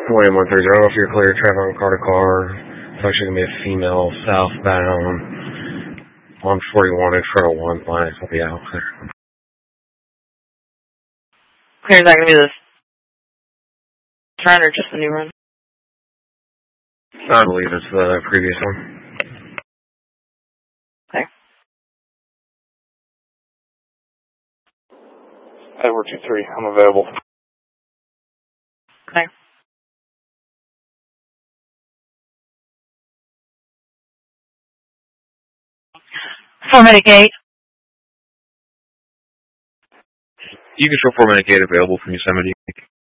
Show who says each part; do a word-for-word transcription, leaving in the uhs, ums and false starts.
Speaker 1: William one thirty, I don't know if you're clear, traveling car to car. It's actually going to be a female southbound on forty-one in front of one line. I'll be out there.
Speaker 2: Clear, is that going to be this run or just the new run?
Speaker 1: I believe it's the previous one.
Speaker 2: Okay.
Speaker 3: Edward two three, I'm available.
Speaker 2: Okay. For Medicaid.
Speaker 1: You can show four Medicaid available from Yosemite.